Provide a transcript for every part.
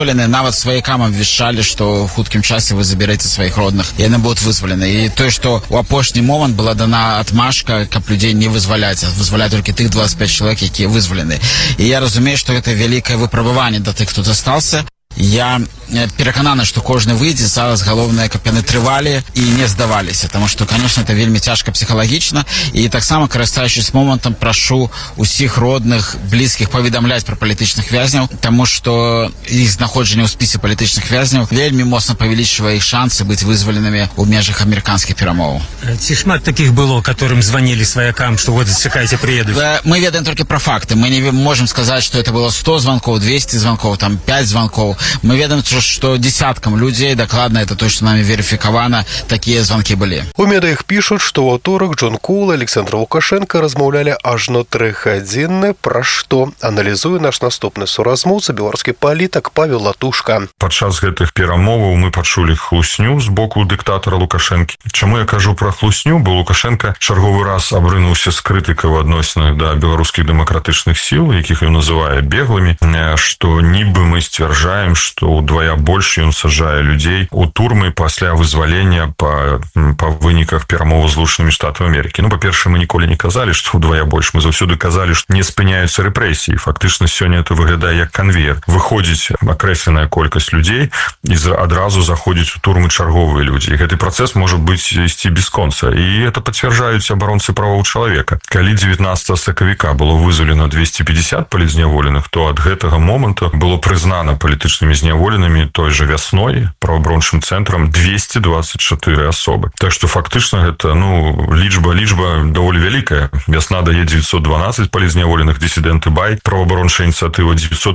Нават сваякам абвяшчалі, што ў хуткім часе вы заберэце сваіх родных, і яны будуць вызвалены. І тое, што ў апошні момант была дана адмашка, каб людзей не вызваляць, а вызваляць толькі тых 25 чалавек, якія вызвалены. І я разумею, што гэта вялікае выпрабаванне да тых, хто застаўся. Я перакананы, што кожны выйдзе, зараз галоўнае, каб яны трывалі і не здаваліся, таму што, конечно, это вельмі цяжка псіхалагічна, і таксама, карыстаючись момантам, прашу усіх родных, блізкіх паведамляць пра палітычных вязняў, таму што іх знаходжанне ў спісе палітычных вязняў вельмі моцна павялічвае іх шансы быць вызваленымі ў межах амерыканскіх перамоваў. Ці шмат такіх было, которым звонили сваякам, што вот чакайце, приедуць? Мы ведаем толькі пра факты, мы не можем сказаць, што это было 100 звонкоў, 200 звонкоў, там 5 звонкоў. Мы ведаем, што десяткам людзей, дакладна, это то, што намі верыфікавана, такія звонкі былі. У медыях пішуць, што ў аўторак Джон Коул і Александр Лукашенко размаўлялі ажно 3 гадзіны, пра што аналізуе наш наступны суразмоўца, беларускі палітык Павел Латушка. Падчас гэтых перамоваў мы пачулі хлусню з боку дыктатара Лукашэнкі. Чаму я кажу пра хлусню? Бо Лукашенко чарговы раз абрынуўся з крытыкай у адносінах да беларускіх дэмакратычных сіл, якіх ён называе беглымі, што нібы мы сцвярджаем, што ўдвая больш ён сажае людзей у турмы пасля вызвалення па выніках перамоваў з Злучанымі Штатамі Амерыкі. Ну, па-першае, мы ніколі не казалі, што ўдвая больш. Мы заўсёды казалі, што не спыняюцца рэпрэсіі. Фактычна, сёння это выглядае як канвеер. Выходзіць акрэсленая колькасць людзей і адразу заходзіць у турмы чарговыя людзі. І гэты працэс можа быць ісці без конца. І это пацвярджаюць абаронцы правоў чалавека. Калі 19 сакавіка было вызвалена 250 палітзняволеных, то ад гэтага моманту было прызнана палітычнымі зняволенымі той же вясной праваабарончым цэнтрам 224 асобы. Так што фактычна гэта, лічба даволі вялікая. Вясна дае 912 палітзняволеных, дысідэнты Бай, праваабарончая ініцыятыва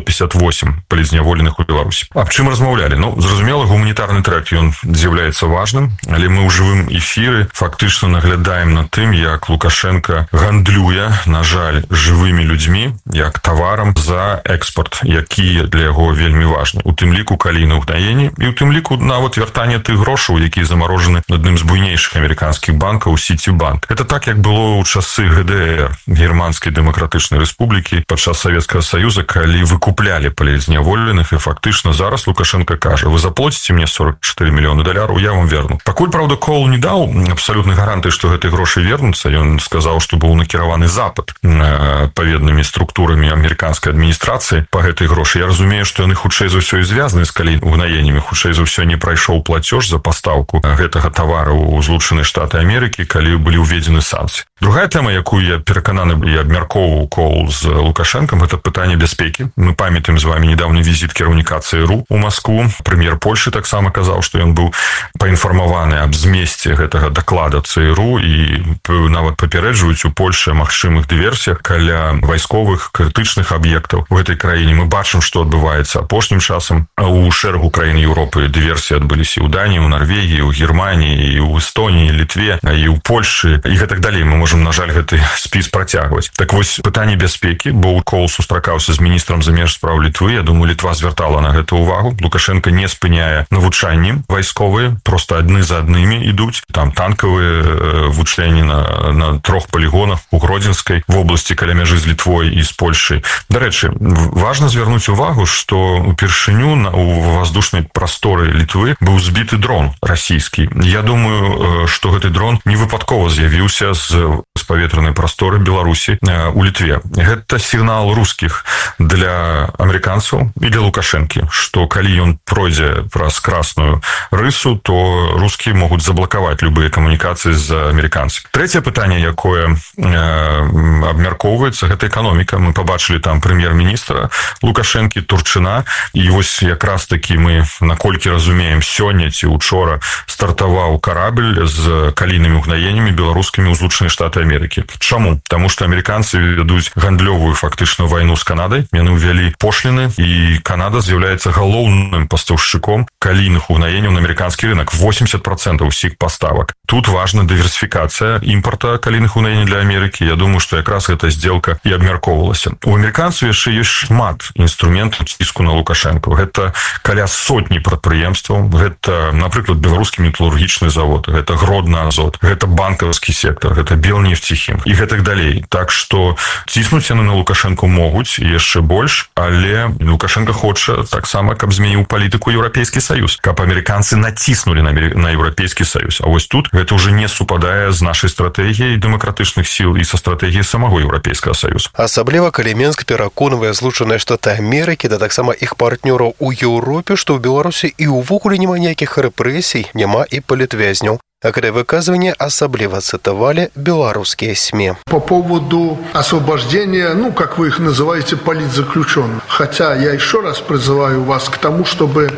958 палітзняволеных у Беларусі. Аб чым размаўлялі? Зразумела, гуманітарны трэк, ён з'яўляецца важным, але мы ў жывым эфіры фактычна наглядаем на тым, як Лукашенко гандлюе, на жаль, жывымі людзьмі, як таварам за экспорт, які для яго вельмі важны. У тым ліку калійны ўгнаенні і ў тым ліку нават вяртанне тых грошаў, якія замарожаны адным з буйнейшых амерыканскіх банкаў Сітибанк. Это так, як было ў часы ГДР, Германскай дэмакратычнай рэспублікі, падчас Савецкага Саюза, калі выкуплялі палітзняволеных, і фактычна зараз Лукашенко кажа: вы заплоціце мне $44 мільёны, я вам верну. Пакуль, правда, Коул не даў абсалютнай гарантыі, што гэтыя грошы вернуцца. Ён сказаў, што быў накіраваны запад адпаведнымі структурамі амерыканскай адміністрацыі па гэтай грошы. Я разумею, што яны хутчэй за ўсё і звязаны з калійнымі угнаеннямі. Хутчэй за ўсё не прайшоў плацёж за пастаўку гэтага тавара ў Злучаныя Штаты Амерыкі, калі былі ўведзены санкцыі. Другая тэма, якую я перакананы і абмяркоўваў Коул з Лукашэнкам, гэта пытанне бяспекі. Мы памятаем з вами недаўні візіт кіраўніка ЦРУ ў Маскву. Прэм'ер Польшы таксама казаў, што ён быў паінфармаваны аб змесце гэтага даклада ЦРУ і нават папярэджваюць у Польшы магчымых дыверсіях каля вайсковых крытычных аб'ектаў у гэтай краіне. Мы бачым, што адбываецца апошнім часам. У шэрагу краін Еўропы дыверсіі адбыліся і ў Даніі, у Нарвегіі, у Германіі, і ў Эстоніі, Літве, і ў Польшы, і гэтак далей. Мы можам, на жаль, гэты спіс працягваць. Так вось, пытанне бяспекі, бо Коул сустракаўся з міністрам замежных спраў Літвы. Я думаю, Літва звяртала на гэта ўвагу. Лукашенко не спыняе навучанні вайсковыя, проста адны за аднымі ідуць. Там танкавыя вучэнні на 3 палігонах у Гродзенскай вобласці каля мяжы з Літвой і з Польшай. Дарэчы, важна звярнуць увагу, што упершыню у воздушнай прасторы Літвы быў збіты дрон расійскі. Я думаю, што гэты дрон не выпадкова з'явіўся з паветранай прасторы Беларусі у Літве. Гэта сігнал рускіх для амерыканцаў і для Лукашэнкі, што калі ён пройдзе праз красную рысу, то рускія могуць заблакаваць любыя камунікацыі з амерыканцамі. Трэцяе пытанне, якое абмяркоўваецца, гэта эканоміка. Мы пабачылі там прэм'ер-міністра Лукашэнкі, Турчына, і вось якраз такі мы, наколькі разумеем, сёння ці учора стартаваў карабель з калійнымі угнаеннямі беларускімі ў Злучаныя Штаты Амерыкі. Чаму? Таму што амерыканцы вядуць гандлёвую фактычную вайну з Канадай. Яны ўвялі пошліны, і Канада з'яўляецца галоўным пастаўшчыком калійных угнаенняў на амерыканскі рынок. 80% усіх паставак. Тут важна дыверсіфікацыя імпарта калійных угнаенняў для Амерыкі. Я думаю, што якраз гэта здзелка і абмяркоўвалася. У амерыканцаў яшчэ ёсць шмат інструментаў ціску на Лукашэнку. Гэта каля сотні прадпрыемстваў. Гэта, напрыклад, беларускі металургічны завод, гэта Гродны Азот, гэта банкаўскі сектор, гэта Белнефтехим і гэтак далей. Так што ціснуць яны на Лукашэнку могуць яшчэ больш, але Лукашенко хоча таксама, каб змяніў палітыку Еўрапейскі Саюз, каб амерыканцы націснулі на Еўрапейскі Саюз. А вось тут гэта ўжо не супадае з нашай стратэгіяй дэмакратычных сіл і са стратэгіяй самого Еўрапейскага Саюза. Асабліва, калі Мінск пераконвае Злучаныя Штаты Амерыкі, да таксама іх партнёраў у Еўропе, што ў Беларусі і ўвогуле няма ніякіх рэпрэсій, няма і палітвязняў. Гэтае выказывание особливо цитовали белорусские СМИ. По поводу освобождения, как вы их называете, политзаключенных. Хотя я еще раз призываю вас к тому, чтобы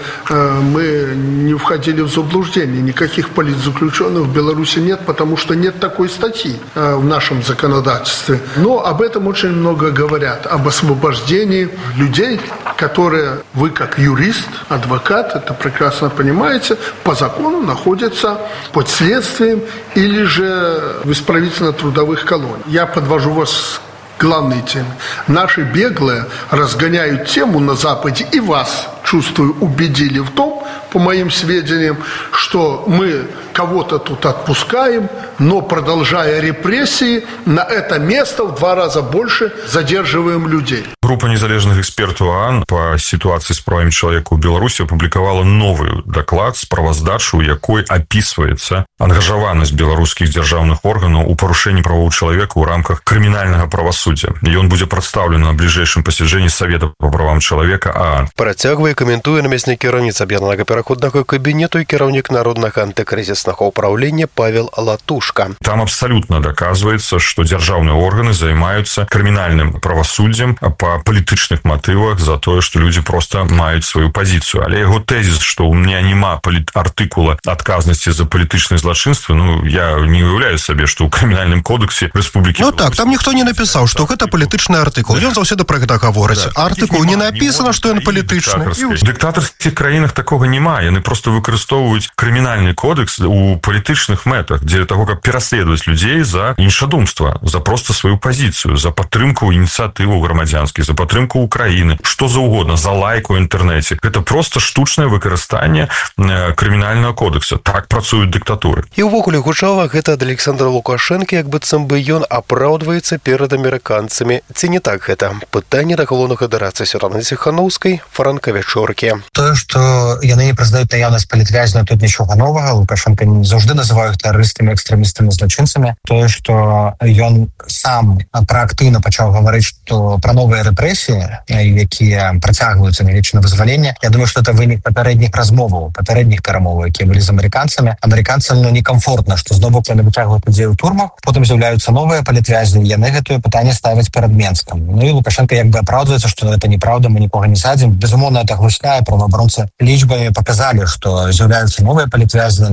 мы не входили в заблуждение. Никаких политзаключенных в Беларуси нет, потому что нет такой статьи в нашем законодательстве. Но об этом очень много говорят. Об освобождении людей, которые вы как юрист, адвокат, это прекрасно понимаете, по закону находятся под следствием или же в исправительно-трудовых колониях. Я подвожу вас к главной теме. Наши беглые разгоняют тему на Западе и вас, чувствую, убедили в том, по моим сведениям, что мы кого-то тут отпускаем, но, продолжая репрессии, на это место в 2 раза больше задерживаем людей. Группа незалежных экспертаў ААН по ситуации с правами человека в Беларуси опубликовала новый доклад, справаздачу, у якой описывается ангажаванасць беларускіх дзяржаўных органаў у парушэнні правоў чалавека ў рамках крымінальнага правасуддзя. І ён будзе прадстаўлены на бліжэйшым пасяджэнні Совета по правам чалавека ААН. Працягвае каментуе намеснік кіраўніцы аб'яднанага пераходнага кабінету і кіраўнік народнага антыкрызіснага ўправлення Павел Латушка. Там абсолютно доказывается, что державные органы занимаются криминальным правосуддзем по палітычных мотывах за тое, что люди просто маюць свою позицию. Але его тезис, что у меня нема артыкула адказнасці за палітычныя злачынствы, я не уяўляю сабе, что ў крымінальным кодексе Республики так, там ніхто не написал, что гэта палітычны артыкул. Ён заўсёды про гэта гаворыць. Артыкул не написано, что ён палітычны. В диктаторских краінах такого нема. Яны просто выкарыстоўваюць крымінальны кодекс у палітычных мэтах, для того, каб пераследаваць людей за іншадумства, за просто сваю позицию, за падтрымку ініцыятываў грамадзянскіх, за падтрымку Украины, что за угодно, за лайк у интернете. Это просто штучное выкарыстанне крымінального кодекса. Так працуюць дыктатуры. І ўвогуле гучала гэта ад Александра Лукашенко, як быццам бы ён апраўдваецца перад амерыканцамі. Ці не так гэта? Пытанне да галоўнага дарацы Святланы Ціханаўскай, Франка Вячоркі. Тое, што яны не прызнаюць наяўнасць палітвязняў, тут нічога новага. Лукашенко заўжды называю іх тэрарыстамі, экстрэмістамі, злачынцамі. Тое, што ён сам праактыўна пачаў гаварыць, што пра новыя рэпрэсіі, якія працягваюцца нягледзячы на вызваленне, я думаю, што это вынік папярэдніх размоваў, папярэдніх перамоваў, якія былі з амерыканцамі. Амерыканцам некамфортна, што знову яны выцягваюць людзей у турмах, потым з'яўляюцца новыя палітвязні, яны гэтае пытанне ставяць перад Менскам. І Лукашенко як бы апраўдваецца, што гэта неправда, мы нікога не садзім. Безумоўна, это гучная, праваабаронцы лічбамі паказалі, што з'яўляюцца новыя палітвязні,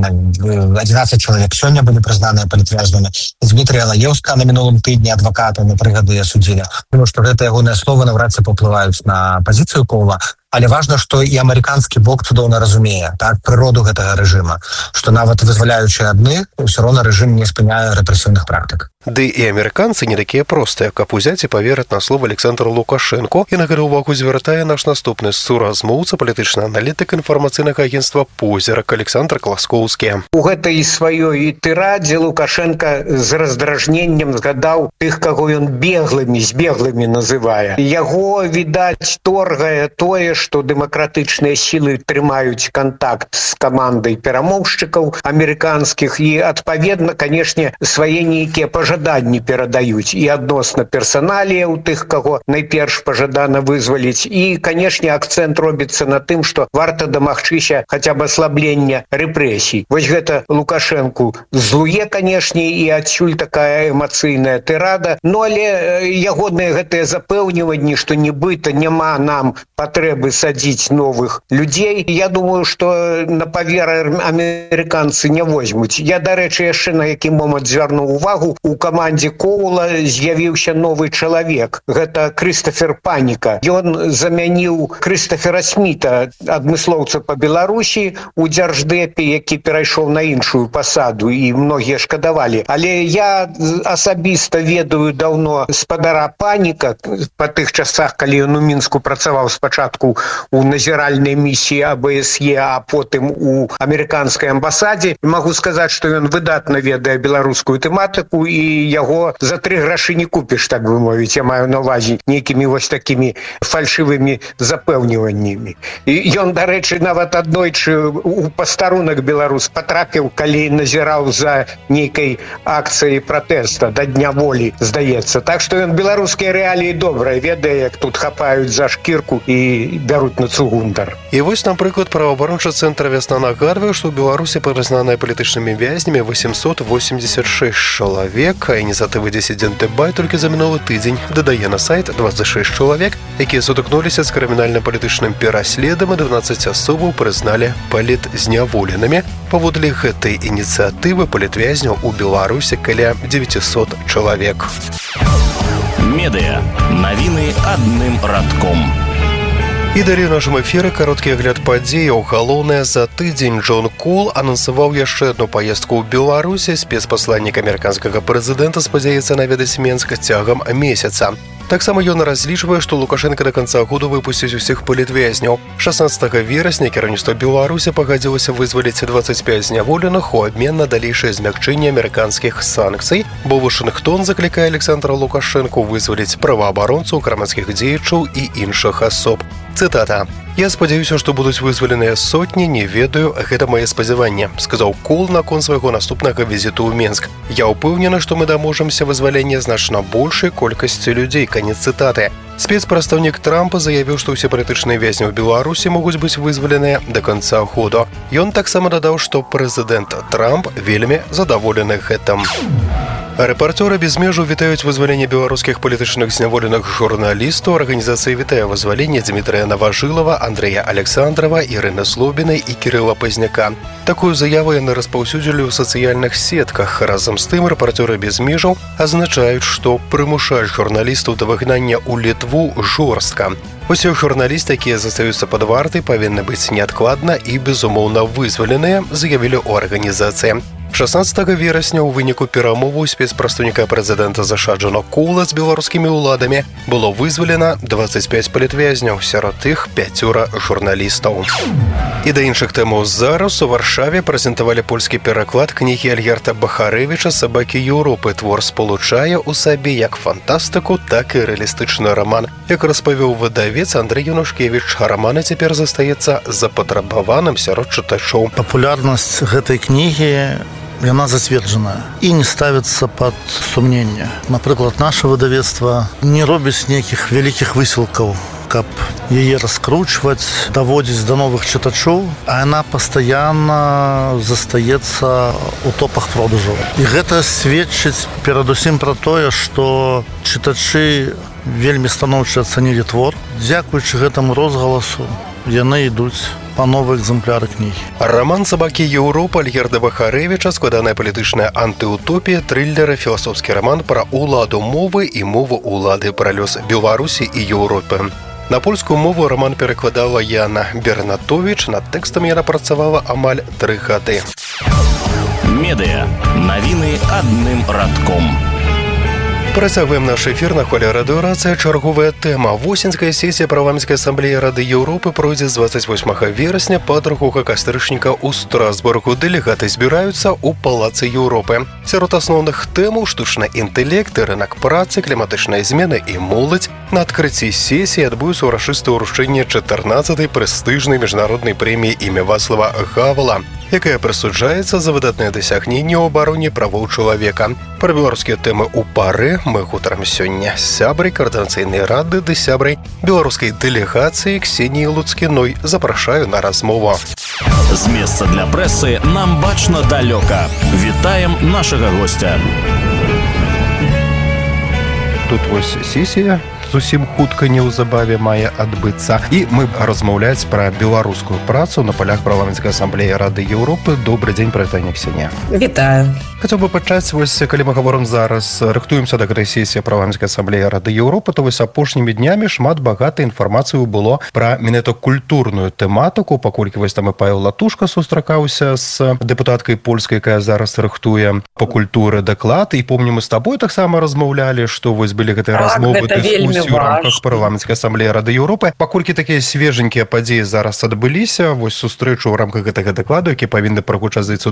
11 чалавек сёння былі прызнаныя палітвязнямі. Дмітрія Лаеўска на мінулым тыдні адваката на прыгады асудзілі. Думаю, што гэта ягоныя словы наўрад ці паўплываюць на пазіцыю Кола. Але важна, што і амерыканскі бок цудоўна разумее прыроду гэтага рэжыма, што нават вызваляючы адных, ўсё роўна рэжым не спыняе рэпрэсіўных практык. Ды і амерыканцы не такія простыя, каб узяць і паверыць на слова Александра Лукашенко. І на гэта ўвагу звяртае наш наступны суразмоўца, палітычны аналітык інфармацыйнага агенцтва «Позірак» Александр Класкоўскі. У гэтай сваёй тырадзе Лукашенко з раздражненнем згадаў тых, каго ён беглымі называе. Яго, відаць, торгае тое, што дэмакратычныя сілы трымаюць кантакт з камандай перамоўшчыкаў амерыканскіх і, адпаведна, канешне, свае нейкія пажаданні перадаюць і адносна персаналія ў тых, каго найперш пажадана вызваліць. І, канешне, акцэнт робіцца на тым, што варта дамагчыся хаця б аслаблення рэпрэсій. Вось гэта Лукашэнку злуе, канешне, і адсюль такая эмацыйная тырада. Але ягоныя гэтыя запэўніванні, што нібыта няма нам патрэбы садзіць новых людзей, я думаю, што на паверу амерыканцы не возьмуць. Я, дарэчы, яшчэ на які момант звярнуў увагу, у камандзе Коула з'явіўся новы чалавек. Гэта Крыстафер Паніка. Ён замяніў Крыстафера Сміта, адмыслоўца па Беларусі у Дзярждэпе, які перайшоў на іншую пасаду, і многія шкадавалі. Але я асабіста ведаю даўно спадара Паніка па тых часах, калі ён у Мінску працаваў спачатку у назіральнай місіі АБСЕ, а потым у амерыканскай амбасадзе. Магу сказаць, што ён выдатна ведае беларускую тэматыку, і яго за 3 грашы не купіш, так бы мовіць. Я маю на увазе нейкімі вось такімі фальшывымі запэўніваннямі. І ён, дарэчы, нават аднойчы у пастарунак беларус патрапіў, калі назіраў за нейкай акцыяй пратэста да Дня волі, здаецца. Так што ён беларускія рэаліі добра ведае, як тут хапаюць за шкірку і бяруць на цугундар. І вось, напрыклад, праваабарончы цэнтр «Вясна» нагадвае, што ў Беларусі прызнаныя палітычнымі вязнямі 886 чалавек, а ініцыятывы «Дисиденты Бай» толькі за мінулы тыдзень дадае на сайт 26 чалавек, якія сутыкнуліся з крымінальна-палітычным пераследам, і 12 асобаў прызналі палітзняволенымі. Паводле гэтай ініцыятывы палітвязняў у Беларусі каля 900 чалавек. Медыа. Навіны адным радком. І далей у нашым эфіры кароткі агляд падзеяў. Галоўнае за тыдзень Джон Коул анансаваў яшчэ адну паездку ў Беларусі. Спецпасланнік амерыканскага прэзідэнта спадзяецца наведаць Менск цягам месяца. Таксама ён разлічвае, што Лукашенко да канца году выпусціць усіх палітвязняў. 16 верасня кіраўніцтва Беларусі пагадзілася вызваліць 25 зняволеных у абмен на далейшае змякчэнне амерыканскіх санкцый, бо Вашынгтон заклікае Александра Лукашенко вызваліць праваабаронцаў, грамадскіх дзеячаў і іншых асоб. Цытата. «Я спадзяюся, што будуць вызваленыя сотні, не ведаю, гэта мае спадзяванне», сказаў Коул наконт свайго наступнага візіту ў Менск. «Я ўпэўнены, што мы даможамся вызвалення значна большай колькасці людзей», канец цытаты. Спецпрадстаўнік Трампа заявіў, што ўсе палітычныя вязні ў Беларусі могуць быць вызваленыя да канца году. Ён таксама дадаў, што прэзідэнт Трамп вельмі задаволены гэтым. Рэпарцёры без межаў вітаюць вызваленне беларускіх палітычных зняволеных журналістаў. Арганізацыя вітае вызваленне Дмітрыя Наважылава, Андрэя Александрова, Ірыны Слобінай і Кірыла Пазняка. Такую заяву яны распаўсюдзілі ў сацыяльных сетках. Разам з тым рэпарцёры без межаў азначаюць, што прымушаюць журналістаў да выгнання ў Літву жорстка. Усе журналісты, якія застаюцца пад вартай, павінны быць неадкладна і безумоўна вызваленыя, заявілі ў арганізацыі. 16 верасня ў выніку перамоваў спецпрадстаўніка прэзідэнта ЗША Джона Коула з беларускімі ўладамі было вызвалена 25 палітвязняў, сярод іх 5 журналістаў. І да іншых тэмаў зараз у Варшаве прэзентавалі польскі пераклад кнігі Альгерта Бахарэвіча «Сабакі Еўропы». Твор спалучае ў сабе як фантастыку, так і рэалістычны раман. Як распавёў выдавец Андрэй Янушкевіч, раман цяпер застаецца запатрабаваным сярод чытачоў. Папулярнасць гэтай кнігі яна зацверджаная і не ставіцца пад сумненне. Напрыклад, наша выдавецтва не робіць нейкіх вялікіх высілкаў, каб яе раскручваць, даводзіць да новых чытачоў, а яна пастаянна застаецца ў топах продажаў. І гэта сведчыць перадусім пра тое, што чытачы вельмі станоўча ацанілі твор. Дзякуючы гэтаму розгаласу яны ідуць па новыя экземпляры кнігі. Раман «Сабакі Еўропы» Альгерда Бахарэвіча складаная палітычная антыутопія, трыллер, філасофскі раман пра уладу мовы і мову улады, пра лёс Беларусі і Еўропы. На польскую мову раман перакладала Яна Бернатовіч, над тэкстам яна працавала амаль 3 гады. Медыа. Навіны адным радком. Працягваем наш эфір на хвалі радыёрацыя. Чарговая тэма. Восеньская сесія парламенцкай асамблеі Рады Еўропы пройдзе з 28 верасня па 2 кастрычніка ў Страсбургу. Дэлегаты збіраюцца ў Палацы Еўропы. Сярод асноўных тэмаў штучны інтэлект, рынак працы, кліматычныя змены і моладзь. На адкрыцці сесіі адбудуцца ўрачыстае ўручэнне 14-й прэстыжнай міжнароднай прэміі імя Вацлава Гавала, якая прысуджаецца за выдатныя дасягненні ў абароне правоў чалавека. Пра беларускія тэмы ў пары мы гутарам сёння з сябрай каардынацыйнай рады ды сябрай беларускай дэлегацыі Ксеніяй Луцкіной. Запрашаю на размову. З месца для прэсы нам бачна далёка. Вітаем нашага госця. Тут вось сесія зусім хутка неўзабаве мае адбыцца. І мы размаўляць пра беларускую працу на палях парламенцкай асамблеі Рады Еўропы. Добры дзень, прывітанне, Ксенія. Вітаю. Хацеў бы пачаць, вось, калі мы гаворым зараз, рыхтуемся да гэтай сесіі парламенцкай асамблеі Рады Еўропы, то вось апошнімі днямі шмат багатай інфармацыі было пра менавіта культурную тэматыку, паколькі вось там і Павел Латушка сустракаўся з дэпутаткай польскай, якая зараз рыхтуе па культуры даклад. І помню, мы з табой таксама размаўлялі, што вось былі гэтыя размовы, дыскусіі ў рамках парламенцкай асамблеі Рады Еўропы. Паколькі такія свеженькія падзеі зараз адбыліся, вось сустрэчу ў рамках гэтага дакладу, які павінны прагучаць у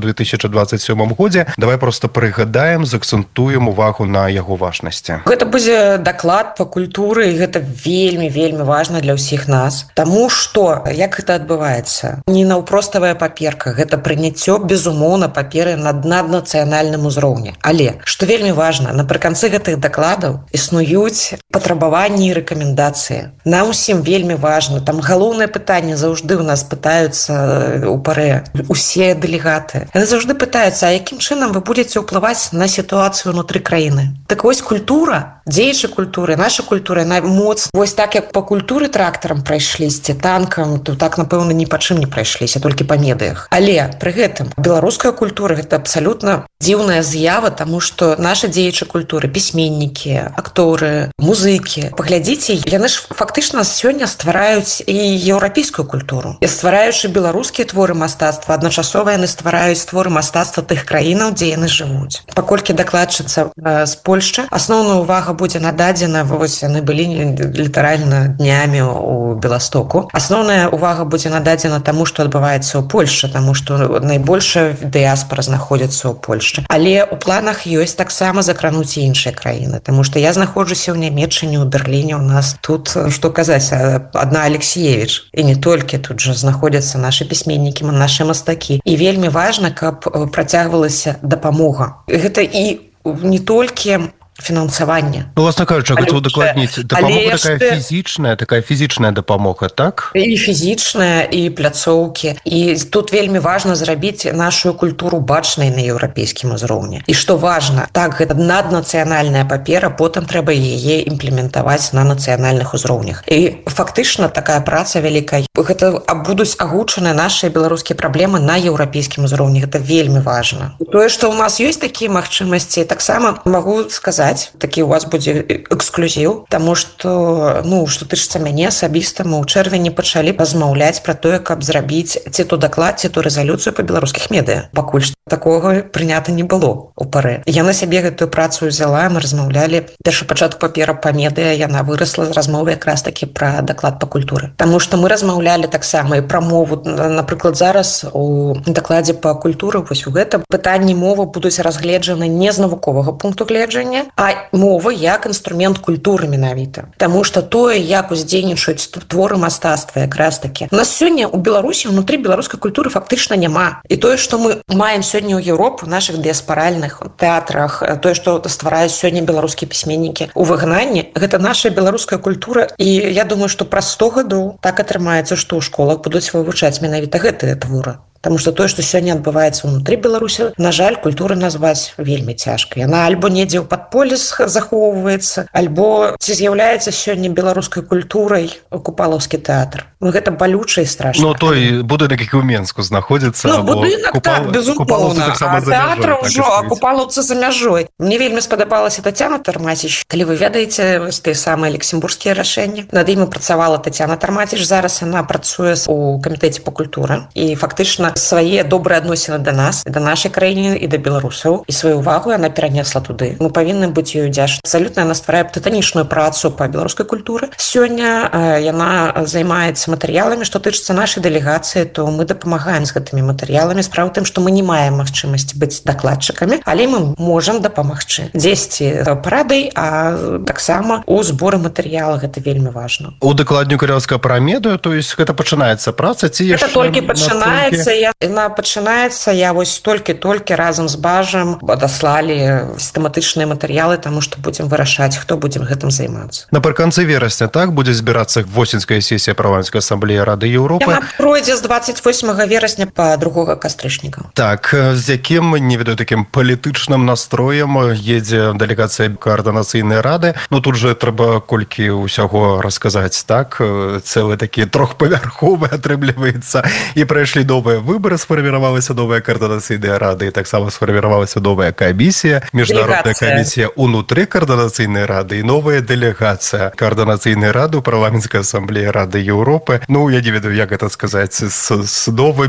2027 годзе, давай просто прыгадаем, заакцэнтуем увагу на яго важнасці. Гэта будзе даклад па культуры, і гэта вельмі важна для ўсіх нас. Таму што, як гэта адбываецца? Не наўпроставая паперка, гэта прыняццё, безумоўна, паперы на наднацыянальным узроўні. Але, што вельмі важна, напрыканцы гэтых дакладаў існуюць патрабаванні і рэкамендацыі. Нам усім вельмі важна. Там галоўнае пытанне заўжды ў нас пытаюцца у парэ усе дэлегаты. Яны заўжды пытаюцца, а якім чынам вы будете ўплываць на сітуацыю ўнутры краіны. Так вось культура, дзеячы культуры, наша культура, яна моц. Вось так, як па культуры трактарам прайшліся, танкам, то так, напэўна, ні па чым не прайшліся, толькі па медыях. Але пры гэтым беларуская культура – гэта абсалютна дзіўная з'ява, таму што нашы дзеячы культуры, пісьменнікі, акторы, музыкі. Паглядзіце, яны ж фактычна сёння ствараюць і еўрапейскую культуру. І ствараючы беларускія творы мастацтва, адначасова яны ствараюць творы мастацтва тых краінаў, дзе яны жывуць. Паколькі дакладчыца з Польшчы, асноўная ўвага будзе нададзена, вось яны былі літаральна днямі ў Беластоку. Асноўная ўвага будзе нададзена таму, што адбываецца ў Польшчы, таму што найбольшая дыяспара знаходзіцца ў Польшчы. Але ў планах ёсць таксама закрануць і іншыя краіны, таму што я знаходжуся ў Нямецчыне, ў Берліне, у нас тут, што казаць, адна Алексіевіч. І не толькі тут жа знаходзяцца нашы пісьменнікі, нашы мастакі. І вельмі важна, каб працягвалася дапамога. Гэта і не толькі фінансаванне. Власна кажучы, гэта удакладніць, дапамога такая фізічная дапамога, так? І фізічная, і пляцоўкі. І тут вельмі важна зрабіць нашу культуру бачнай на еўрапейскім узроўні. І што важна, так, гэта наднацыянальная папера, потым трэба яе імплементаваць на нацыянальных узроўнях. І фактычна такая праца вялікая. Гэта будуць агучаныя нашыя беларускія праблемы на еўрапейскім узроўні. Гэта вельмі важна. Тое, што ў нас ёсць такія магчымасці, таксама магу сказаць, такі у вас будзе эксклюзіў, таму што, што тычыцца мяне асабіста, мы ў чэрвені пачалі размаўляць пра тое, каб зрабіць ці то даклад, ці то рэзалюцыю па беларускіх медыа. Пакуль што такога прынята не было ў парэ. Я на сябе гэтую працу ўзяла, мы размаўлялі. Першапачатку папера па медыа, яна вырасла з размовы якраз такі пра даклад па культуры. Таму што мы размаўлялі таксама і пра мову. Напрыклад, зараз у дакладзе па культуры, вось у гэтым пытанні мовы будуць разгледжаны не з навуковага пункту гледжання, а мова як інструмент культуры менавіта. Таму што тое, як уздзейнічаюць творы мастацтва якраз такі. У нас сёння ў Беларусі ўнутры беларускай культуры фактычна няма. І тое, што мы маем сёння ў Еўропу, нашых дыяспаральных тэатрах, тое, што ствараюць сёння беларускія пісьменнікі ў выгнанні, гэта наша беларуская культура. І я думаю, што праз 100 гадоў так атрымаецца, што ў школах будуць вывучаць менавіта гэтыя творы. Таму што тое, што сёння адбываецца ўнутры Беларусі, на жаль, культуры назваць вельмі цяжка. Яна альбо недзе ў падполі захоўваецца, альбо ці з'яўляецца сёння беларускай культурай купалаўскі тэатр. Гэта балюча і страшна. Той будынак, які ў Менску знаходзіцца, будынак, так, безумоўна. А тэатр ўжо, а купалаўцы за мяжой. Мне вельмі спадабалася Тацяна Тармаціч. Калі вы ведаеце тыя самыя люксембургскія рашэнні, над імі працавала Тацяна Тармаціч. Зараз яна працуе у камітэце па культуры. І фактычна свае добрыя адносіны да нас, і да нашай краіны, і да беларусаў. І сваю ўвагу яна перанесла туды. Мы павінны быць ёй удзячныя. Абсалютна яна стварае тытанічную працу па беларускай культуры. Сёння яна займаецца матэрыяламі, што тычыцца нашай дэлегацыі, то мы дапамагаем з гэтымі матэрыяламі. Справа ў тым, што мы не маем магчымасці быць дакладчыкамі, але мы можам дапамагчы. Дзесьці парадай, а таксама у зборы матэрыяла гэта вельмі важна. У дакладню кіраўска пра медыа, то есть гэта пачынаецца праца, ці яшчэ... Гэта толькі пачынаецца, і яна пачынаецца. Я вось толькі разам з Бажам адаслалі сістэматычныя матэрыялы, таму што будзем вырашаць, хто будзем гэтым займацца. Напрыканцы верасня, так, будзе збірацца восеньская сесія парламенцкай асамблеі Рады Еўропы. Яна пройдзе з 28 верасня па 2 кастрычніка. Так, з якім, не ведаю, такім палітычным настроем едзе дэлегацыя каардынацыйнай рады. Ну, тут же трэба колькі ўсяго расказаць, так? Цэлы такі трохпавярховы атрымліваецца. І прайшлі новыя выбары, сфарміравалася новая каардынацыйная рада, і таксама сфарміравалася новая камісія, міжнародная камісія ўнутры каардынацыйнай рады і новая дэлегацыя каардынацыйнай рады ў парламенцкай асамблеі Рады Еўропы. Ну, я не ведаю, як гэта сказаць, з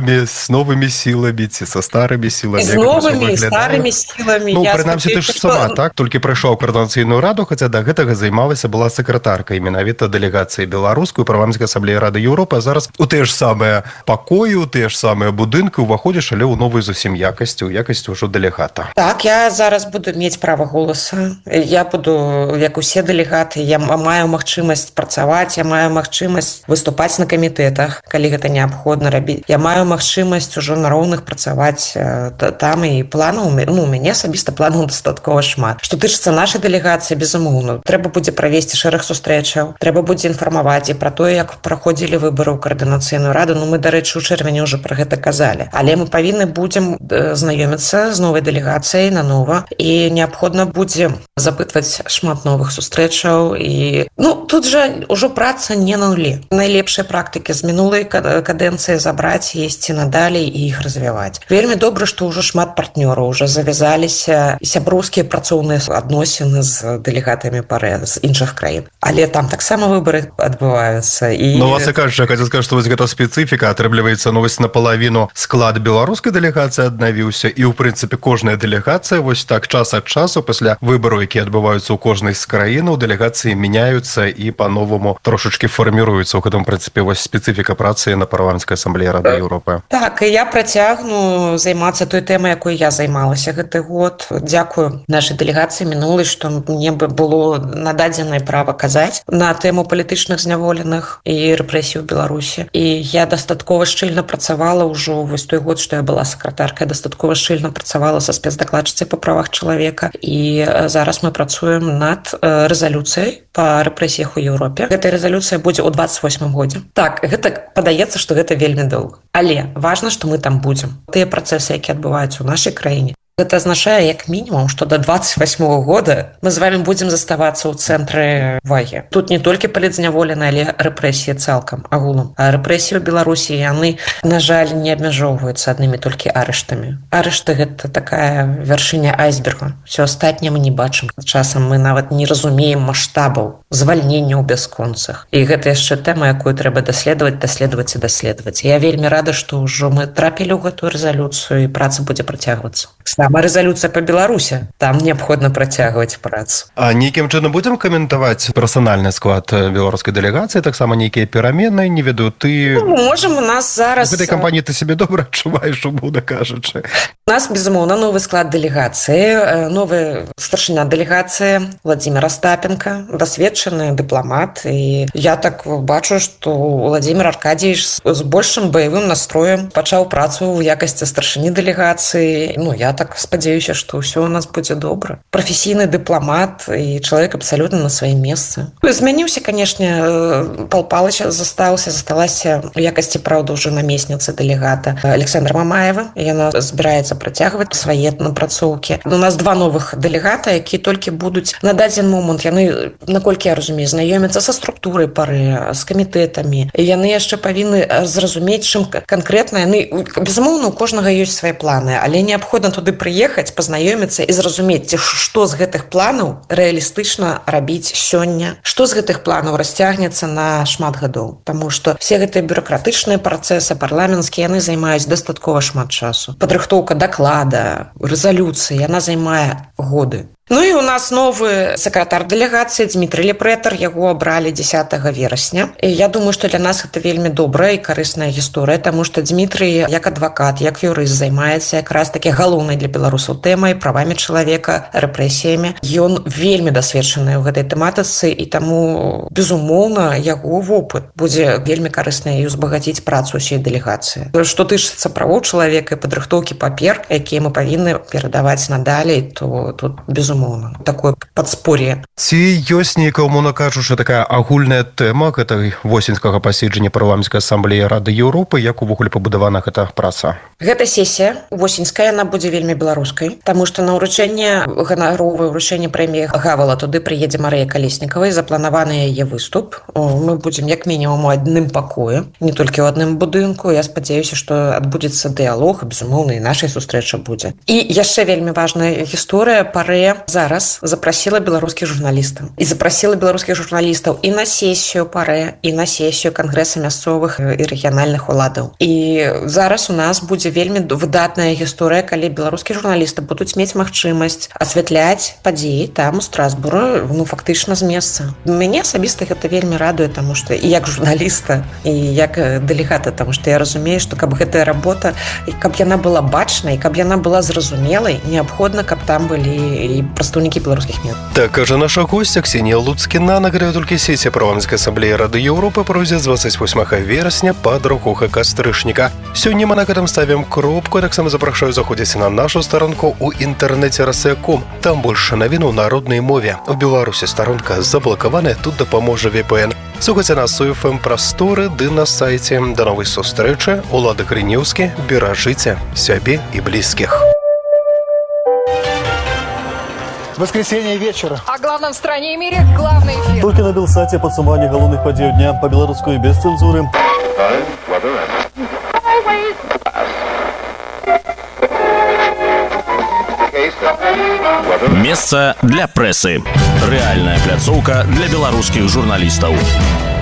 новымі сіламі ці са старымі сіламі. З новымі і старымі сіламі. Ну, прынамсі, ты ж сама, так? Толькі прыйшла ў каардынацыйную раду, хаця да гэтага займалася, была сакратаркай менавіта дэлегацыі беларускай парламенцкай асамблеі Рады Еўропы, а зараз у тыя ж самыя пакоі, у тыя ж самыя будынкі ўваходзіш, але ў новую зусім якасці, у якасці ўжо дэлегата. Так, я зараз буду мець права голаса. Я буду, як усе дэлегаты, я маю магчымасць працаваць, я маю магчымасць выступаць на камітэтах, калі гэта неабходна рабіць. Я маю магчымасць ужо на роўных працаваць там, і планаў, ну, у мяне асабіста планаў дастаткова шмат. Што тычыцца нашай дэлегацыі, безумоўна, трэба будзе правесці шэраг сустрэчаў, трэба будзе інфармаваць і пра тое, як праходзілі выбары ў каардынацыйную раду. Ну, мы, дарэчы, у чэрвені ўжо пра гэта казалі. Але мы павінны будзем знаёміцца з новай дэлегацыяй нанова, і неабходна будзе запытваць шмат новых сустрэчаў. І, ну, тут жа ўжо праца не на нулі. Найлепшыя практыкі з мінулай кадэнцыі забраць, ісці надалей і іх развіваць. Вельмі добра, што ўжо шмат партнёраў уже завязаліся сяброўскія працоўныя адносіны з дэлегатамі з іншых краін. Але там таксама выбары адбываюцца. І... Ну, вас і кажа, хацеў сказаць, што вось гэта спецыфіка, атрымліваецца, ну, вось напалавіну склад беларускай дэлегацыі аднавіўся, і, ў прынцыпе, кожная дэлегацыя вось так час ад часу пасля выбараў, якія адбываюцца ў кожнай з краінаў, дэлегацыі мяняюцца і па-новаму трошачкі фарміруюцца. У гэтым, прынцыпе, вось спецыфіка працы на парламенцкай асамблеі Рады Еўропы. Так, і я працягну займацца той тэмай, якой я займалася гэты год. Дзякую нашай дэлегацыі мінулай, што мне было нададзенае права казаць на тэму палітычных зняволеных і рэпрэсій у Беларусі. І я дастаткова шчыльна працавала ўжо вось той год, што я была сакратаркай, дастаткова шчыльна працавала са спецдакладчыцай па правах чалавека. І зараз мы працуем над рэзалюцыяй па рэпрэсіях у Еўропе. Гэтая рэзалюцыя будзе ў 28 годзе. Так, гэта падаецца, што гэта вельмі доўга. Але важна, што мы там будзем. Тыя працэсы, якія адбываюцца ў нашай краіне, гэта азначае, як мінімум, што да 28 года мы з вами будзем заставацца ў цэнтры увагі. Тут не толькі палітзняволены, але рэпрэсіі цалкам, агулам. А рэпрэсіі ў Беларусі, яны, на жаль, не абмяжоўваюцца аднымі толькі арыштамі. Арышты – гэта такая вяршыня айсберга. Усё астатняе мы не бачым. Часам мы нават не разумеем маштабаў звальненняў бясконцых. І гэта яшчэ тэма, якую трэба даследаваць. Я вельмі рада, што ўжо мы трапілі ў гэтую рэзалюцыю, і праца будзе працягвацца. Сама рэзалюцыя па Беларусі. Там неабходна працягваць працу. А нейкім чынам будзем каментаваць персанальны склад беларускай дэлегацыі, таксама нейкія перамены, не ведаю, ты... Ну, можам, у нас зараз... В гэтай кампаніі ты сябе добра адчуваеш, умоўна кажучы. У нас, безумоўна, новы склад дэлегацыі, новы старшыня дэлегацыі Владзімир Остапенко, дасведчаны дыпламат. І я так бачу, што Владзімир Аркадьевич з большым баявым настроем пачаў працу ў якасці старшыні дэлегацыі. Ну, я так спадзяюся, што ўсё у нас будзе добра. Прафесійны дыпламат і чалавек абсалютна на сваім месцы. Змяніўся, канешне, Пал Палыч засталася у якасці, праўда, ўжо намесніцы дэлегата Александра Мамаева. Яна збіраецца працягваць свае напрацоўкі. У нас два новых дэлегата, якія толькі будуць на дадзены момант, яны, наколькі я разумею, знаёмяцца са структурай пары, з камітэтамі. Яны яшчэ павінны зразумець, чым канкрэтна яны, безумоўна, у кожнага ёсць свае планы, але неабходна туды прыехаць, пазнаёміцца і зразумець, што з гэтых планаў рэалістычна рабіць сёння, што з гэтых планаў расцягнецца на шмат гадоў. Таму што все гэтыя бюракратычныя працэсы парламенцкія, яны займаюць дастаткова шмат часу. Падрыхтоўка даклада, рэзалюцыі, яна займае годы. Ну і у нас новы сакратар дэлегацыі Дмітрый Лепрэтар, яго абралі 10 верасня. І я думаю, што для нас гэта вельмі добрая і карысная гісторыя, таму што Дмітрый як адвакат, як юрыст займаецца якраз такі галоўнай для беларусаў тэмай, правамі чалавека, рэпрэсіямі. Ён вельмі дасведчаны ў гэтай тэматыцы і таму, безумоўна, яго вопыт будзе вельмі карысна і узбагаціць працу ўсей дэлегацыі. Што тычыцца правоў чалавека і падрыхтоўкі папер, якія мы павінны перадаваць надалей, то тут безумоўна такое подспорье. Ці ёсць нейкая, умоўна кажучы, такая агульная тэма гэтай восеньскага паседжання парламенцкай асамблеі Рады Еўропы, як увогуле пабудавана гэта праца? Гэта сесія восеньская, яна будзе вельмі беларускай, таму што на ўручэнне ганаровае ўручэнне прэміі Гавала туды прыедзе Марыя Калеснікава і запланаваны яе выступ. Мы будзем як мінімум у адным пакоі, не толькі ў адным будынку. Я спадзяюся, што адбудзецца дыялог, безумоўна, і нашай сустрэча будзе. І яшчэ вельмі важная гісторыя. Парэ зараз запрасіла беларускіх журналістаў. І запрасіла беларускіх журналістаў і на сесію Парэ, і на сесію Кангрэса мясцовых і рэгіянальных уладаў. І зараз у нас будзе вельмі выдатная гісторыя, калі беларускія журналісты будуць мець магчымасць асвятляць падзеі там у Страсбуры, фактычна з месца. Мяне асабіста гэта вельмі радуе, таму што і як журналіста, і як дэлегата, таму што я разумею, што каб гэтая работа, і каб яна была бачнай, каб яна была зразумелай, неабходна, каб там былі і прадстаўнікі беларускіх мет. Так кажа наша гостья Ксенія Луцкіна. Нагадаю, толькі сесія парламенцкай асамблеі Рады Еўропы пройдзе з 28 верасня па 2 кастрычніка. Сёння мы на гэтым ставім кропку. Таксама запрашаю заходзіць на нашу старонку ў інтэрнэце rsa.com. Там больше навін у народнай мове. У Беларусі старонка заблакаваная, тут дапаможа VPN. Слухайце нас у FM прасторы ды на сайце. Да новай сустрэчы. Улады Грынеўскі. Беражыце сябе і блізкіх. Воскресенье вечера. О главном в стране и мире главный эфир. Только на Белсате подсумование головных подей дня по-белорусски и без цензуры. Месца для прэсы. Рэальная пляцоўка для беларускіх журналістаў.